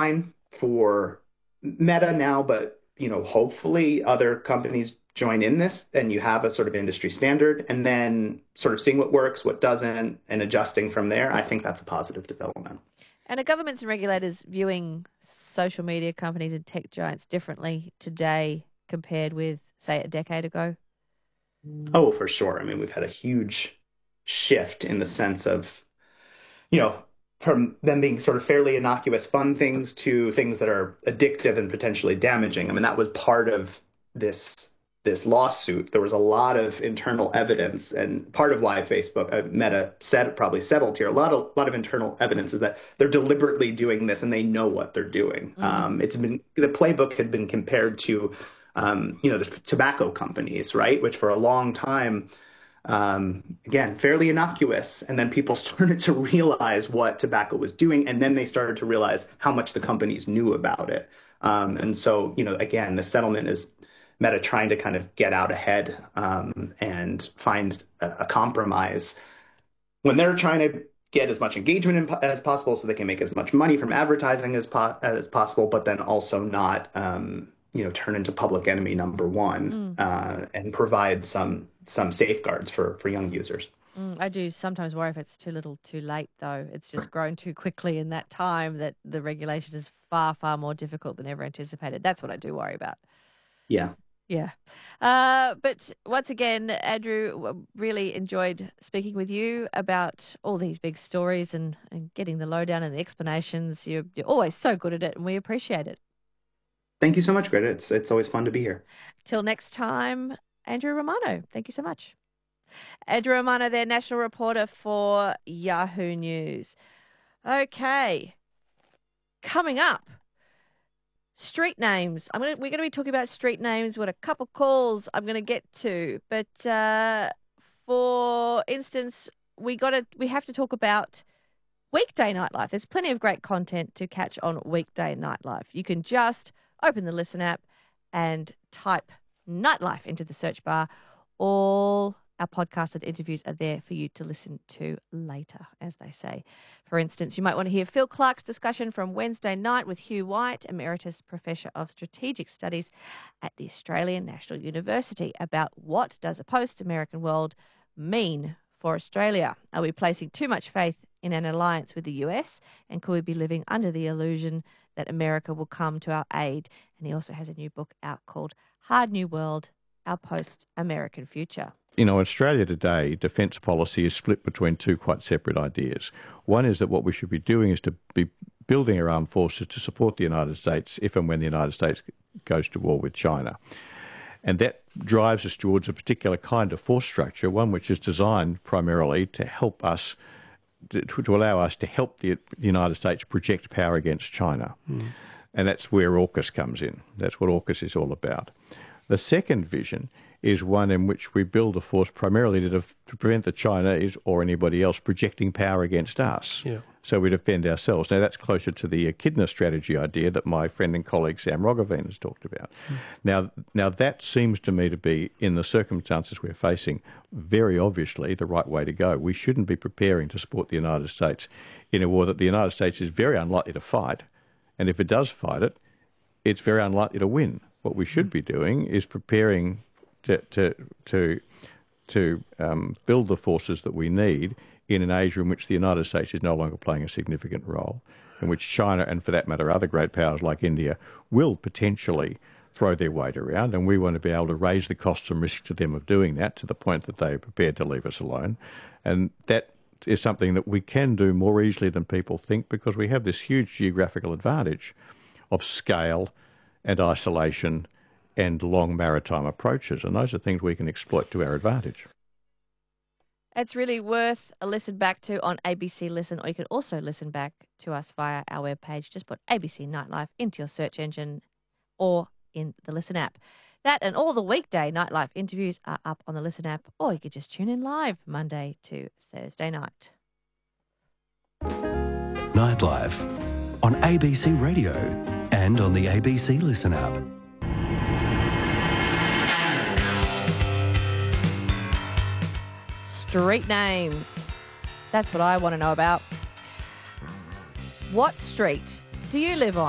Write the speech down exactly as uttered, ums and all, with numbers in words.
fine for Meta now, but you know, hopefully other companies join in this and you have a sort of industry standard, and then sort of seeing what works, what doesn't, and adjusting from there. I think that's a positive development. And are governments and regulators viewing social media companies and tech giants differently today compared with, say, a decade ago? Oh, for sure. I mean, we've had a huge shift in the sense of, you know, from them being sort of fairly innocuous fun things to things that are addictive and potentially damaging. I mean, that was part of this this lawsuit. There was a lot of internal evidence, and part of why Facebook, uh, Meta, said probably settled here. A lot of lot of internal evidence is that they're deliberately doing this and they know what they're doing. Mm. Um, it's been the playbook had been compared to, um, you know, the tobacco companies, right, which for a long time. Um, again, fairly innocuous. And then people started to realize what tobacco was doing. And then they started to realize how much the companies knew about it. Um, and so, you know, again, the settlement is Meta trying to kind of get out ahead um, and find a, a compromise when they're trying to get as much engagement in, as possible so they can make as much money from advertising as, po- as possible, but then also not, um, you know, turn into public enemy number one mm. uh, and provide some some safeguards for, for young users. Mm, I do sometimes worry if it's too little too late, though. It's just grown too quickly in that time that the regulation is far, far more difficult than ever anticipated. That's what I do worry about. Yeah. Yeah. Uh, but once again, Andrew, really enjoyed speaking with you about all these big stories and, and getting the lowdown and the explanations. You're, you're always so good at it, and we appreciate it. Thank you so much, Greta. It's, it's always fun to be here. Till next time, Andrew Romano. Thank you so much. Andrew Romano, their national reporter for Yahoo News. Okay. Coming up, street names. I'm gonna we're gonna be talking about street names with a couple calls I'm gonna get to. But uh, for instance, we gotta we have to talk about weekday nightlife. There's plenty of great content to catch on weekday nightlife. You can just open the Listen app and type nightlife into the search bar. All our podcasts and interviews are there for you to listen to later, as they say. For instance, you might want to hear Phil Clark's discussion from Wednesday night with Hugh White, Emeritus Professor of Strategic Studies at the Australian National University, about what does a post-American world mean for Australia? Are we placing too much faith in an alliance with the U S, and could we be living under the illusion that America will come to our aid? And he also has a new book out called Hard New World, Our Post-American Future. You know, Australia today, defence policy is split between two quite separate ideas. One is that what we should be doing is to be building our armed forces to support the United States if and when the United States goes to war with China. And that drives us towards a particular kind of force structure, one which is designed primarily to help us, to, to allow us to help the United States project power against China. Mm. And that's where AUKUS comes in. That's what AUKUS is all about. The second vision is one in which we build a force primarily to, def- to prevent that China is or anybody else projecting power against us. Yeah. So we defend ourselves. Now, that's closer to the echidna strategy idea that my friend and colleague Sam Roggeveen has talked about. Mm. Now, now, that seems to me to be, in the circumstances we're facing, very obviously the right way to go. We shouldn't be preparing to support the United States in a war that the United States is very unlikely to fight. And if it does fight it, it's very unlikely to win. What we should be doing is preparing to to to, to um, build the forces that we need in an age in which the United States is no longer playing a significant role, in which China and, for that matter, other great powers like India will potentially throw their weight around, and we want to be able to raise the costs and risks to them of doing that to the point that they are prepared to leave us alone. And that is something that we can do more easily than people think, because we have this huge geographical advantage of scale and isolation and long maritime approaches, and those are things we can exploit to our advantage. It's really worth a listen back to on A B C Listen, or you can also listen back to us via our webpage. Just put A B C Nightlife into your search engine or in the Listen app. That and all the weekday Nightlife interviews are up on the Listen app, or you could just tune in live Monday to Thursday night. Nightlife on A B C Radio and on the A B C Listen app. Street names. That's what I want to know about. What street do you live on?